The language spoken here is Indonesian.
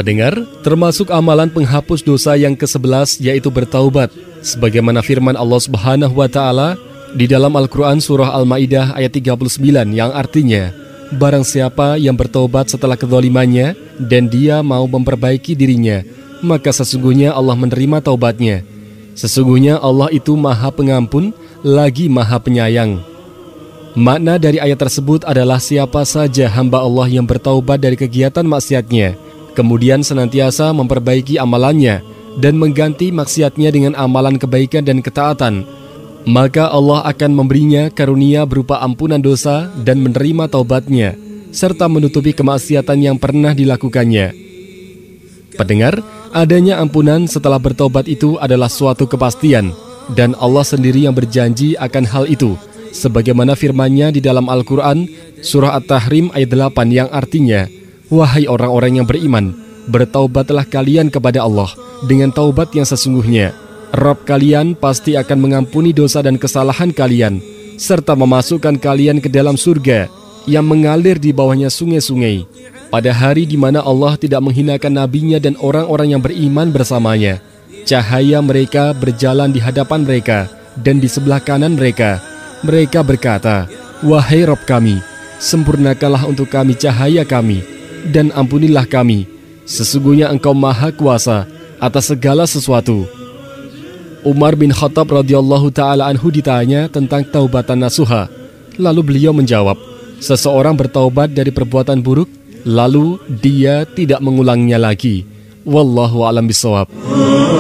Pendengar, termasuk amalan penghapus dosa yang ke-11 yaitu bertaubat. Sebagaimana firman Allah Subhanahu wa Ta'ala di dalam Al-Quran Surah Al-Ma'idah ayat 39 yang artinya, barang siapa yang bertaubat setelah kezalimannya dan dia mau memperbaiki dirinya, maka sesungguhnya Allah menerima taubatnya. Sesungguhnya Allah itu Maha Pengampun lagi Maha Penyayang. Makna dari ayat tersebut adalah siapa saja hamba Allah yang bertaubat dari kegiatan maksiatnya, kemudian senantiasa memperbaiki amalannya dan mengganti maksiatnya dengan amalan kebaikan dan ketaatan, maka Allah akan memberinya karunia berupa ampunan dosa dan menerima taubatnya, serta menutupi kemaksiatan yang pernah dilakukannya. Pendengar, adanya ampunan setelah bertobat itu adalah suatu kepastian, dan Allah sendiri yang berjanji akan hal itu, sebagaimana firman-Nya di dalam Al-Quran, Surah At-Tahrim ayat 8 yang artinya, wahai orang-orang yang beriman, bertaubatlah kalian kepada Allah dengan taubat yang sesungguhnya. Rabb kalian pasti akan mengampuni dosa dan kesalahan kalian, serta memasukkan kalian ke dalam surga yang mengalir di bawahnya sungai-sungai, pada hari di mana Allah tidak menghinakan nabinya dan orang-orang yang beriman bersamanya. Cahaya mereka berjalan di hadapan mereka dan di sebelah kanan mereka. Mereka berkata, wahai Rabb kami, sempurnakanlah untuk kami cahaya kami, dan ampunilah kami. Sesungguhnya Engkau Maha Kuasa atas segala sesuatu. Umar bin Khattab radhiyallahu ta'ala anhu ditanya tentang taubatan nasuha. Lalu beliau menjawab, seseorang bertaubat dari perbuatan buruk, lalu dia tidak mengulangnya lagi. Wallahu a'lam bishawab.